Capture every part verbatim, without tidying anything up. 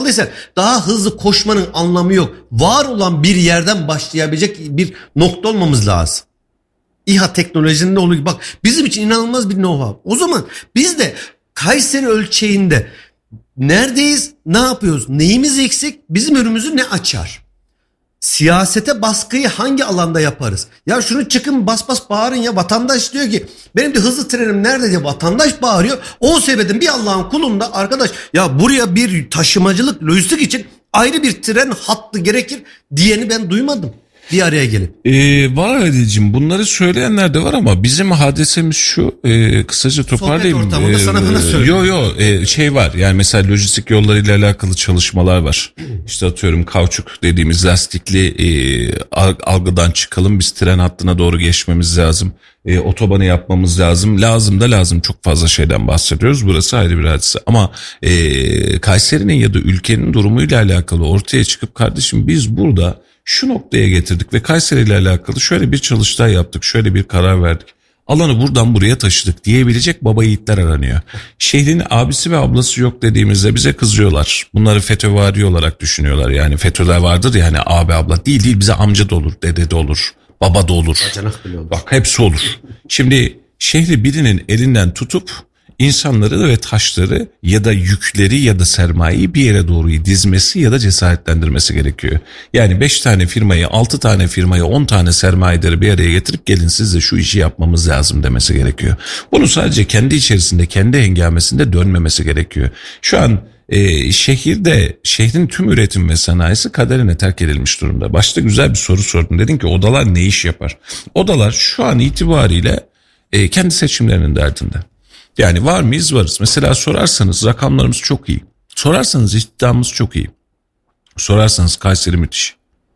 Dolayısıyla daha hızlı koşmanın anlamı yok. Var olan bir yerden başlayabilecek bir nokta olmamız lazım. İHA teknolojinin de oluyor. Bak bizim için inanılmaz bir know-how. O zaman biz de Kayseri ölçeğinde neredeyiz, ne yapıyoruz, neyimiz eksik, bizim önümüzü ne açar? Siyasete baskıyı hangi alanda yaparız? Ya şunu çıkın bas bas bağırın ya, vatandaş diyor ki benim de hızlı trenim nerede diye vatandaş bağırıyor. O sebebden bir Allah'ın kulunda arkadaş ya buraya bir taşımacılık, lojistik için ayrı bir tren hattı gerekir diyeni ben duymadım. Bir araya gelin. Ee, var Halil'cim, bunları söyleyenler de var ama bizim hadisemiz şu, e, kısaca toparlayayım. Sohbet ortamında ee, sana bana söyle. Yo yo e, şey var yani, mesela lojistik yollarıyla alakalı çalışmalar var. İşte atıyorum kauçuk dediğimiz lastikli e, algıdan çıkalım, biz tren hattına doğru geçmemiz lazım. E, otobanı yapmamız lazım. Lazım da lazım, çok fazla şeyden bahsediyoruz. Burası ayrı bir hadise. Ama e, Kayseri'nin ya da ülkenin durumuyla alakalı ortaya çıkıp kardeşim biz burada şu noktaya getirdik ve Kayseri ile alakalı şöyle bir çalıştay yaptık, şöyle bir karar verdik, alanı buradan buraya taşıdık diyebilecek baba yiğitler aranıyor. Şehrin abisi ve ablası yok dediğimizde bize kızıyorlar. Bunları FETÖ'vari olarak düşünüyorlar. Yani FETÖ'ler vardır ya hani, abi abla değil değil, bize amca da olur, dede de olur, baba da olur. olur. Bak hepsi olur. Şimdi şehri birinin elinden tutup İnsanları ve taşları ya da yükleri ya da sermayeyi bir yere doğru dizmesi ya da cesaretlendirmesi gerekiyor. Yani beş tane firmayı, altı tane firmayı, on tane sermayeleri bir araya getirip gelin siz de şu işi yapmamız lazım demesi gerekiyor. Bunu sadece kendi içerisinde, kendi hengamesinde dönmemesi gerekiyor. Şu an e, şehirde, şehrin tüm üretim ve sanayisi kaderine terk edilmiş durumda. Başta güzel bir soru sordun. Dedin ki odalar ne iş yapar? Odalar şu an itibariyle e, kendi seçimlerinin derdinde. Yani var mıyız? Varız. Mesela sorarsanız rakamlarımız çok iyi. Sorarsanız istihdamımız çok iyi. Sorarsanız Kayseri müthiş.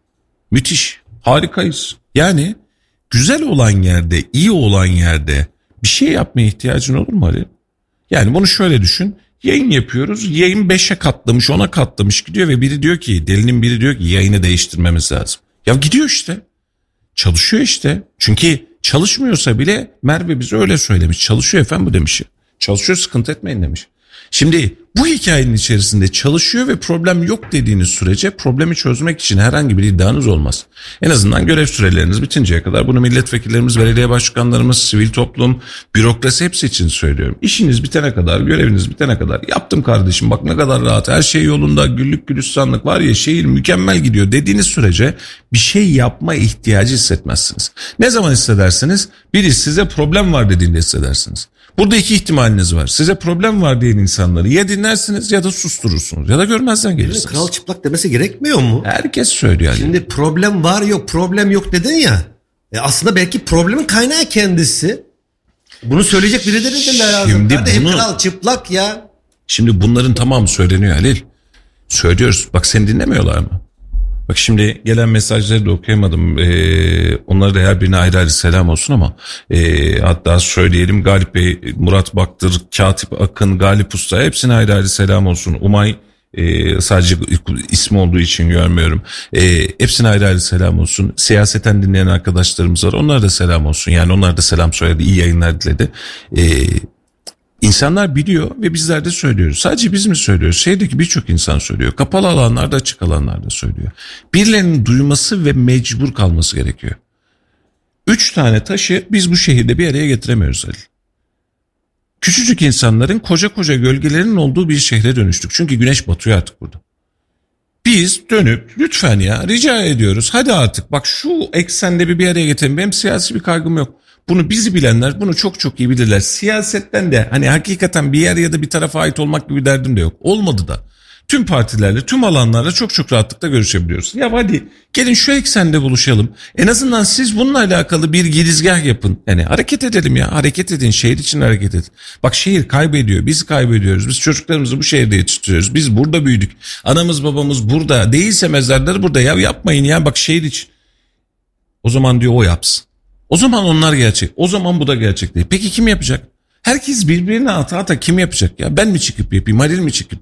Müthiş. Harikayız. Yani güzel olan yerde, iyi olan yerde bir şey yapmaya ihtiyacın olur mu Ali? Yani bunu şöyle düşün. Yayın yapıyoruz. Yayın beşe katlamış, ona katlamış gidiyor ve biri diyor ki, delinin biri diyor ki yayını değiştirmemiz lazım. Ya gidiyor işte. Çalışıyor işte. Çünkü çalışmıyorsa bile Merve bize öyle söylemiş. Çalışıyor efendim bu demiş. Çalışıyor, sıkıntı etmeyin demiş. Şimdi bu hikayenin içerisinde çalışıyor ve problem yok dediğiniz sürece problemi çözmek için herhangi bir iddianız olmaz. En azından görev süreleriniz bitinceye kadar bunu milletvekillerimiz, belediye başkanlarımız, sivil toplum, bürokrasi hepsi için söylüyorum. İşiniz bitene kadar, göreviniz bitene kadar yaptım kardeşim bak ne kadar rahat, her şey yolunda, güllük gülistanlık var ya, şehir mükemmel gidiyor dediğiniz sürece bir şey yapma ihtiyacı hissetmezsiniz. Ne zaman hissedersiniz? Biri size problem var dediğinde hissedersiniz. Burada iki ihtimaliniz var. Size problem var diyen insanları ya dinlersiniz ya da susturursunuz ya da görmezden gelirsiniz. Kral çıplak demesi gerekmiyor mu? Herkes söylüyor. Şimdi yani. Problem var yok, problem yok dedin ya. E aslında belki problemin kaynağı kendisi. Bunu söyleyecek birileri de lazım. Şimdi bunu, kral çıplak ya. Şimdi bunların tamamı söyleniyor Halil. Söylüyoruz. Bak seni dinlemiyorlar mı? Bak şimdi gelen mesajları da okuyamadım. Ee, onlara da her birine ayrı ayrı selam olsun ama e, hatta söyleyelim, Galip Bey, Murat Baktır, Katip Akın, Galip Usta, hepsine ayrı ayrı selam olsun. Umay e, sadece ismi olduğu için görmüyorum. E, hepsine ayrı ayrı selam olsun. Siyaseten dinleyen arkadaşlarımız var. Onlara da selam olsun. Yani onlar da selam söyledi, iyi yayınlar diledi. Eee İnsanlar biliyor ve bizler de söylüyoruz. Sadece biz mi söylüyoruz? Şehirdeki birçok insan söylüyor. Kapalı alanlarda, açık alanlarda söylüyor. Birilerinin duyması ve mecbur kalması gerekiyor. Üç tane taşı biz bu şehirde bir araya getiremiyoruz Ali. Küçücük insanların, koca koca gölgelerinin olduğu bir şehre dönüştük. Çünkü güneş batıyor artık burada. Biz dönüp lütfen ya rica ediyoruz. Hadi artık bak şu eksende bir bir araya getirelim. Benim siyasi bir kaygım yok. Bunu bizi bilenler bunu çok çok iyi bilirler. Siyasetten de hani hakikaten bir yer ya da bir tarafa ait olmak gibi derdim de yok. Olmadı da. Tüm partilerle, tüm alanlarla çok çok rahatlıkla görüşebiliyoruz. Ya hadi gelin şu eksende buluşalım. En azından siz bununla alakalı bir girizgah yapın. Yani hareket edelim ya. Hareket edin. Şehir için hareket edin. Bak şehir kaybediyor. Biz kaybediyoruz. Biz çocuklarımızı bu şehirde yetiştiriyoruz. Biz burada büyüdük. Anamız babamız burada. Değilse mezarları burada. Ya yapmayın ya. Bak şehir için. O zaman diyor o yapsın. O zaman onlar gerçek. O zaman bu da gerçek değil. Peki kim yapacak? Herkes birbirine ata ata kim yapacak ya? Ben mi çıkıp yapayım? Halil mi çıkıp yapsın?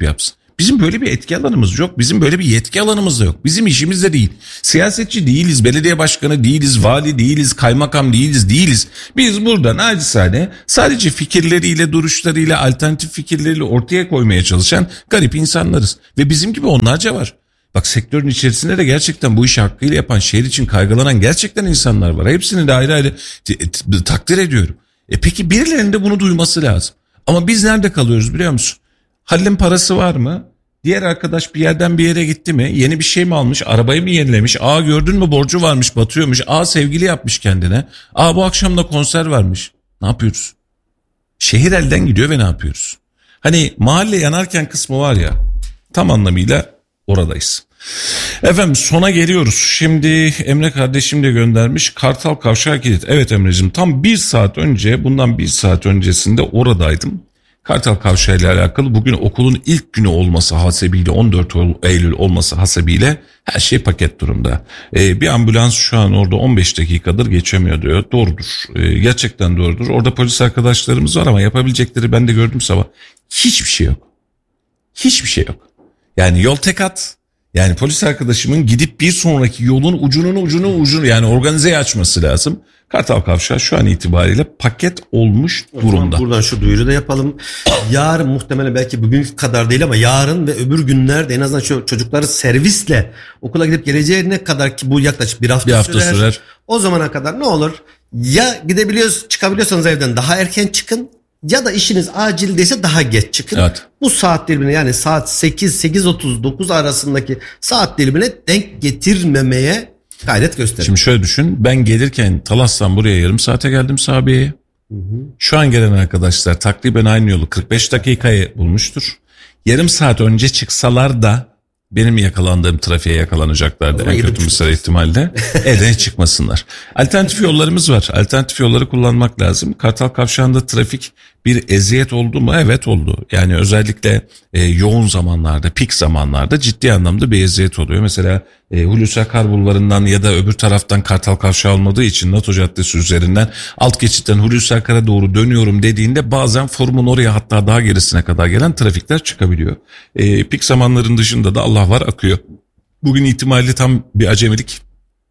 Bizim böyle bir etki alanımız yok. Bizim böyle bir yetki alanımız da yok. Bizim işimiz de değil. Siyasetçi değiliz, belediye başkanı değiliz, vali değiliz, kaymakam değiliz, değiliz. Biz burada nacizane sadece fikirleriyle, duruşlarıyla, alternatif fikirleriyle ortaya koymaya çalışan garip insanlarız. Ve bizim gibi onlarca var. Bak sektörün içerisinde de gerçekten bu işi hakkıyla yapan, şehir için kaygılanan gerçekten insanlar var. Hepsini de ayrı ayrı t- t- takdir ediyorum. E peki birilerinin de bunu duyması lazım. Ama biz nerede kalıyoruz biliyor musun? Halil'in parası var mı? Diğer arkadaş bir yerden bir yere gitti mi? Yeni bir şey mi almış? Arabayı mı yenilemiş? Aa gördün mü borcu varmış, batıyormuş. Aa sevgili yapmış kendine. Aa bu akşam da konser varmış. Ne yapıyoruz? Şehir elden gidiyor ve ne yapıyoruz? Hani mahalle yanarken kısmı var ya, tam anlamıyla oradayız. Efendim sona geliyoruz. Şimdi Emre kardeşim de göndermiş. Kartal Kavşağı kilit. Evet Emre'cim, tam bir saat önce, bundan bir saat öncesinde oradaydım. Kartal Kavşağı ile alakalı bugün okulun ilk günü olması hasebiyle, on dört Eylül olması hasebiyle her şey paket durumda. Ee, bir ambulans şu an orada on beş dakikadır geçemiyor diyor. Doğrudur. Ee, gerçekten doğrudur. Orada polis arkadaşlarımız var ama yapabilecekleri, ben de gördüm sabah, hiçbir şey yok. Hiçbir şey yok. Yani yol tek at. Yani polis arkadaşımın gidip bir sonraki yolun ucunun ucunu ucunu yani organizeyi açması lazım. Kartal Kavşağı şu an itibariyle paket olmuş durumda. Buradan şu duyuru da yapalım. Yarın muhtemelen, belki bugün kadar değil ama yarın ve öbür günlerde en azından şu çocukları servisle okula gidip geleceğine kadar, ki bu yaklaşık bir hafta, bir hafta sürer. sürer. O zamana kadar ne olur? Ya gidebiliyoruz, çıkabiliyorsanız evden daha erken çıkın. Ya da işiniz acildeyse daha geç çıkın. Evet. Bu saat dilimine, yani saat sekiz sekiz otuz dokuz arasındaki saat dilimine denk getirmemeye gayret gösterin. Şimdi şöyle düşün. Ben gelirken Talas'tan buraya yarım saate geldim Sabiye'ye. Hı hı. Şu an gelen arkadaşlar takriben aynı yolu kırk beş dakikayı bulmuştur. Yarım saat önce çıksalar da benim yakalandığım trafiğe yakalanacaklardı en kötü misal ihtimalle. Evden çıkmasınlar. Alternatif yollarımız var. Alternatif yolları kullanmak lazım. Kartal Kavşağı'nda trafik bir eziyet oldu mu? Evet oldu. Yani özellikle e, yoğun zamanlarda, pik zamanlarda ciddi anlamda bir eziyet oluyor. Mesela e, Hulusi Akar Bulvarı'ndan ya da öbür taraftan Kartal Kavşağı olmadığı için NATO Caddesi üzerinden alt geçitten Hulusi Akar'a doğru dönüyorum dediğinde bazen forumun oraya, hatta daha gerisine kadar gelen trafikler çıkabiliyor. E, pik zamanların dışında da Allah var akıyor. Bugün itibariyle tam bir acemilik.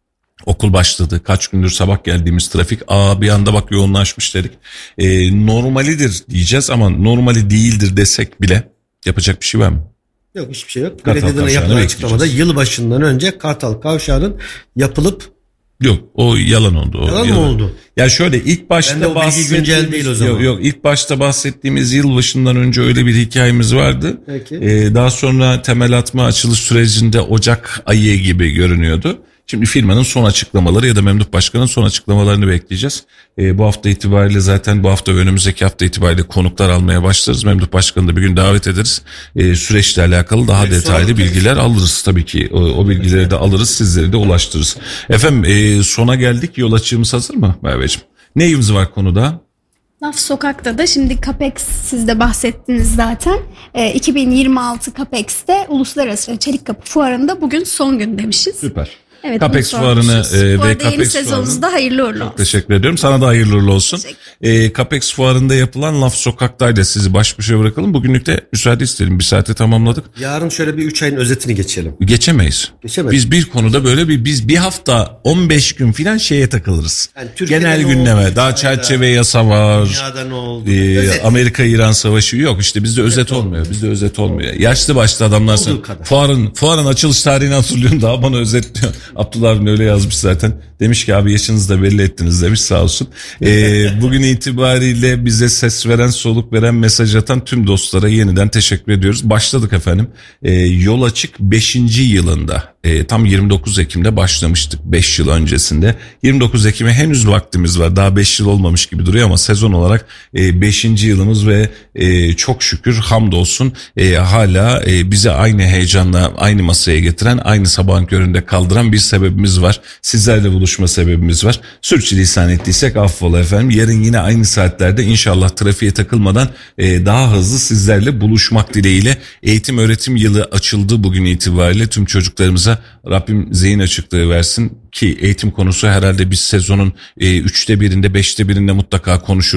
Okul başladı. Kaç gündür sabah geldiğimiz trafik. Aa bir anda bak yoğunlaşmış dedik. Ee, normalidir diyeceğiz ama normali değildir desek bile yapacak bir şey var mı? Yok, hiçbir şey yok. Kartal Belediyeden yapılan Kavşağı'nı açıklamada yılbaşından önce Kartal Kavşağı'nın yapılıp Yok, o yalan oldu. O yalan mı oldu? Ya şöyle ilk başta bahsettiğimiz değil o zaman. Yok, yok ilk başta bahsettiğimiz yılbaşından önce öyle bir hikayemiz vardı. Peki. Ee, daha sonra temel atma açılış sürecinde Ocak ayı gibi görünüyordu. Şimdi firmanın son açıklamaları ya da Memduh Başkan'ın son açıklamalarını bekleyeceğiz. E, bu hafta itibariyle, zaten bu hafta ve önümüzdeki hafta itibariyle konuklar almaya başlarız. Memduh Başkan'ı da bir gün davet ederiz. E, süreçle alakalı daha evet, detaylı bilgiler alırız tabii ki. O, o bilgileri de alırız, sizlere de ulaştırırız. Efendim e, sona geldik. Yol açığımız hazır mı Merveciğim? Neyimiz var konuda? Laf Sokak'ta da şimdi Capex, siz de bahsettiniz zaten. E, iki bin yirmi altı Capex'te Uluslararası Çelik Kapı Fuarı'nda bugün son gün demişiz. Süper. Evet, Capex Fuarı'nı e, bu ve arada yeni Capex sezonunuzda hayırlı uğurlu olsun. Çok teşekkür ediyorum. Sana da hayırlı uğurlu olsun. E, Capex Fuarı'nda yapılan Laf Sokak'tayla sizi baş başa bırakalım. Bugünlük de müsaade istedim. Bir saate tamamladık. Yarın şöyle bir üç ayın özetini geçelim. Geçemeyiz. Geçemeyiz. Biz bir konuda böyle bir biz bir hafta on beş gün filan şeye takılırız. Yani genel gündeme. Oldu, daha çerçeve yasa var. Dünyada ne oldu? E, Amerika-İran savaşı yok. İşte bizde özet, özet olmuyor. Bizde özet olmuyor. Yaşlı başlı adamlar sen fuarın fuarın açılış tarihini hatırlıyorum, daha bana özetliyor. Abdullah abim öyle yazmış zaten. Demiş ki abi yaşınızı da belli ettiniz demiş, sağ olsun. Ee, bugün itibariyle bize ses veren, soluk veren, mesaj atan tüm dostlara yeniden teşekkür ediyoruz. Başladık efendim. Ee, Yol Açık beşinci yılında. Ee, tam yirmi dokuz Ekim'de başlamıştık beş yıl öncesinde. yirmi dokuz Ekim'e henüz vaktimiz var. Daha beş yıl olmamış gibi duruyor ama sezon olarak e, beşinci yılımız ve e, çok şükür hamdolsun e, hala e, bize aynı heyecanla aynı masaya getiren, aynı sabahın köründe kaldıran bir sebebimiz var. Sizlerle buluşma sebebimiz var. Sürçülisan ettiysek affola efendim. Yarın yine aynı saatlerde inşallah trafiğe takılmadan e, daha hızlı sizlerle buluşmak dileğiyle. Eğitim öğretim yılı açıldı bugün itibariyle. Tüm çocuklarımıza Rabbim zihin açıklığı versin ki eğitim konusu herhalde biz sezonun e, üçte birinde, beşte birinde mutlaka konuşuruz.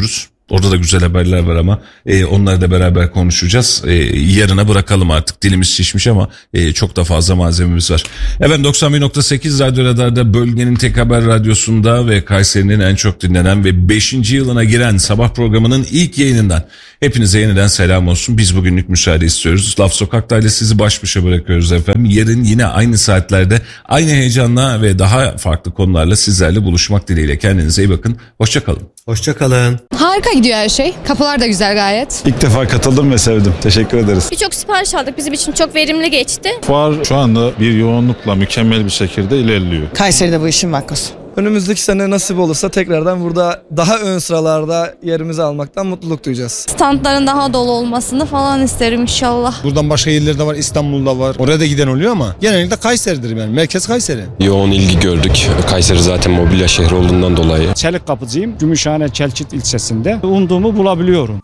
Orada da güzel haberler var ama e, onları da beraber konuşacağız. E, yarına bırakalım artık, dilimiz şişmiş ama e, çok da fazla malzememiz var. Evet, doksan bir nokta sekiz Radyo Radar'da, bölgenin tek haber radyosunda ve Kayseri'nin en çok dinlenen ve beşinci yılına giren sabah programının ilk yayınından hepinize yeniden selam olsun. Biz bugünlük müsaade istiyoruz. Laf Sokak'ta ile sizi baş başa bırakıyoruz efendim. Yarın yine aynı saatlerde aynı heyecanla ve daha farklı konularla sizlerle buluşmak dileğiyle. Kendinize iyi bakın. Hoşça kalın. Hoşça kalın. Harika gidiyor her şey. Kapılar da güzel gayet. İlk defa katıldım ve sevdim. Teşekkür ederiz. Birçok sipariş aldık. Bizim için çok verimli geçti. Fuar şu anda bir yoğunlukla mükemmel bir şekilde ilerliyor. Kayseri'de bu işin vakkosu. Önümüzdeki sene nasip olursa tekrardan burada daha ön sıralarda yerimizi almaktan mutluluk duyacağız. Standların daha dolu olmasını falan isterim inşallah. Buradan başka yerlerde var, İstanbul'da var. Oraya da giden oluyor ama genellikle Kayseri'dir yani. Merkez Kayseri. Yoğun ilgi gördük. Kayseri zaten mobilya şehri olduğundan dolayı. Çelik kapıcıyım. Gümüşhane Çelçit ilçesinde. Umduğumu bulabiliyorum.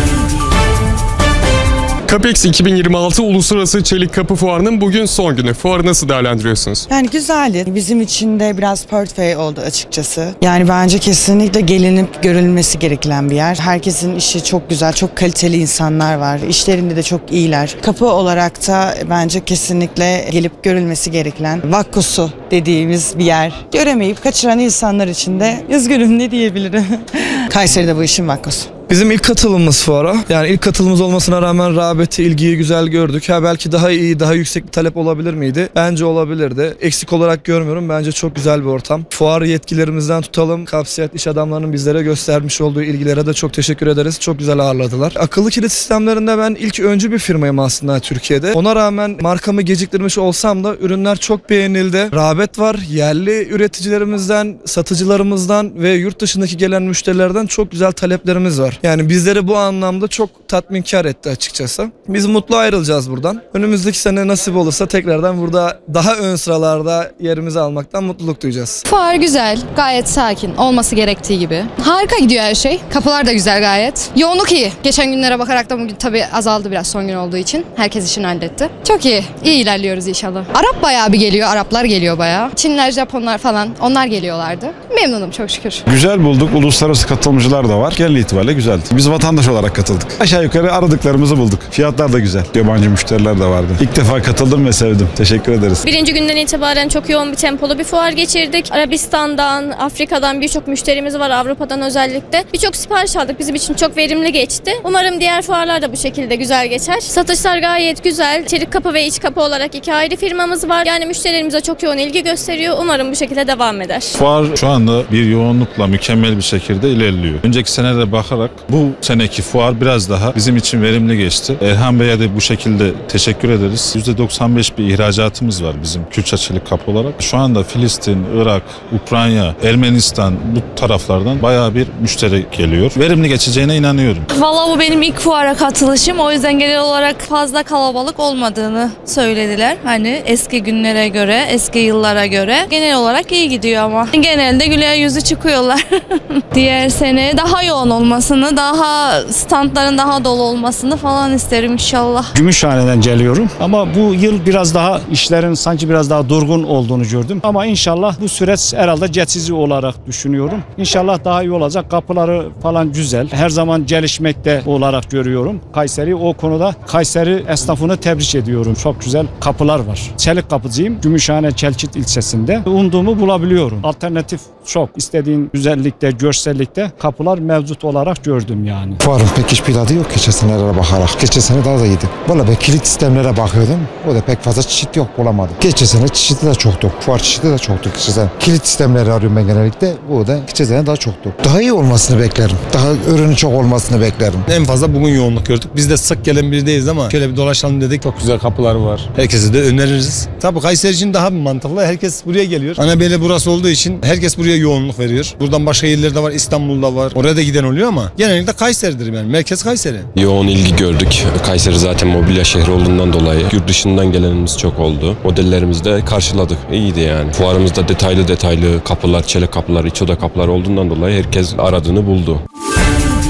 Kapex iki bin yirmi altı Uluslararası Çelik Kapı Fuarı'nın bugün son günü. Fuarı nasıl değerlendiriyorsunuz? Yani güzeldi. Bizim için de biraz portföy oldu açıkçası. Yani bence kesinlikle gelinip görülmesi gereken bir yer. Herkesin işi çok güzel, çok kaliteli insanlar var. İşlerinde de çok iyiler. Kapı olarak da bence kesinlikle gelip görülmesi gereken vakkosu dediğimiz bir yer. Göremeyip kaçıran insanlar için de üzgünüm, ne diyebilirim. Kayseri'de bu işin vakkosu. Bizim ilk katılımımız fuara. Yani ilk katılımımız olmasına rağmen rağbeti, ilgiyi güzel gördük. Ha belki daha iyi, daha yüksek bir talep olabilir miydi? Bence olabilirdi. Eksik olarak görmüyorum. Bence çok güzel bir ortam. Fuar yetkilerimizden tutalım, Kapsiyet iş adamlarının bizlere göstermiş olduğu ilgilere de çok teşekkür ederiz. Çok güzel ağırladılar. Akıllı kilit sistemlerinde ben ilk öncü bir firmayım aslında Türkiye'de. Ona rağmen markamı geciktirmiş olsam da ürünler çok beğenildi. Rağbet var. Yerli üreticilerimizden, satıcılarımızdan ve yurt dışındaki gelen müşterilerden çok güzel taleplerimiz var. Yani bizleri bu anlamda çok tatminkar etti açıkçası. Biz mutlu ayrılacağız buradan. Önümüzdeki sene nasip olursa tekrardan burada daha ön sıralarda yerimizi almaktan mutluluk duyacağız. Fuar güzel, gayet sakin, olması gerektiği gibi. Harika gidiyor her şey. Kapılar da güzel gayet. Yoğunluk iyi. Geçen günlere bakarak da bugün tabii azaldı biraz son gün olduğu için. Herkes işini halletti. Çok iyi. İyi ilerliyoruz inşallah. Arap bayağı bir geliyor. Araplar geliyor bayağı. Çinler, Japonlar falan, onlar geliyorlardı. Memnunum çok şükür. Güzel bulduk. Uluslararası katılımcılar da var. Genel itibariyle güzeldi. Biz vatandaş olarak katıldık. Aşağı yukarı aradıklarımızı bulduk. Fiyatlar da güzel. Yabancı müşteriler de vardı. İlk defa katıldım ve sevdim. Teşekkür ederiz. Birinci günden itibaren çok yoğun bir tempolu bir fuar geçirdik. Arabistan'dan, Afrika'dan birçok müşterimiz var, Avrupa'dan özellikle. Birçok sipariş aldık. Bizim için çok verimli geçti. Umarım diğer fuarlar da bu şekilde güzel geçer. Satışlar gayet güzel. Çelik kapı ve iç kapı olarak iki ayrı firmamız var. Yani müşterilerimize çok yoğun ilgi gösteriyor. Umarım bu şekilde devam eder. Fuar şu anda bir yoğunlukla mükemmel bir şekilde ilerliyor. Önceki senelere bakarak bu seneki fuar biraz daha bizim için verimli geçti. Erhan Bey'e de bu şekilde teşekkür ederiz. yüzde doksan beş bir ihracatımız var bizim Kürtçe Çelik Kapı olarak. Şu anda Filistin, Irak, Ukrayna, Ermenistan bu taraflardan bayağı bir müşteri geliyor. Verimli geçeceğine inanıyorum. Vallahi bu benim ilk fuara katılışım. O yüzden genel olarak fazla kalabalık olmadığını söylediler. Hani eski günlere göre, eski yıllara göre genel olarak iyi gidiyor ama. Genelde güler yüzü çıkıyorlar. Diğer sene daha yoğun olmasını, daha standların daha dolu olmasını falan isterim inşallah. Gümüşhane'den geliyorum ama bu yıl biraz daha işlerin sanki biraz daha durgun olduğunu gördüm. Ama inşallah bu süreç herhalde geçici olarak düşünüyorum. İnşallah daha iyi olacak. Kapıları falan güzel. Her zaman gelişmekte olarak görüyorum. Kayseri o konuda Kayseri esnafını tebrik ediyorum. Çok güzel kapılar var. Çelik kapıcıyım. Gümüşhane Çelçit ilçesinde. Umduğumu bulabiliyorum. Alternatif çok. İstediğin güzellikte, görsellikte kapılar mevcut olarak gördüm yani. Fuarın pek hiçbir tadı yok geçen senelere bakarak. Geçen sene daha da iyiydi. Valla ben kilit sistemlere bakıyordum. O da pek fazla çeşit yok, bulamadım. Geçen sene çeşidi de çoktu. Fuar çeşidi de çoktu geçen sene. Kilit sistemleri arıyorum ben genellikle. O da geçen sene daha çoktu. Daha iyi olmasını beklerim. Daha ürünü çok olmasını beklerim. En fazla bugün yoğunluk gördük. Biz de sık gelen biri değiliz ama şöyle bir dolaşalım dedik. Çok güzel kapılar var. Herkese de öneririz. Tabii Kayseri için daha bir mantıklı. Herkes buraya geliyor. Anabeyli burası olduğu için herkes buraya yoğunluk veriyor. Buradan başka yerlerde var. İstanbul'da var. Oraya da giden oluyor ama genellikle Kayseri'dir yani. Merkez Kayseri. Yoğun ilgi gördük. Kayseri zaten mobilya şehri olduğundan dolayı yurt dışından gelenimiz çok oldu. Modellerimizi de karşıladık. İyiydi yani. Fuarımızda detaylı detaylı kapılar, çelik kapılar, iç oda kapılar olduğundan dolayı herkes aradığını buldu.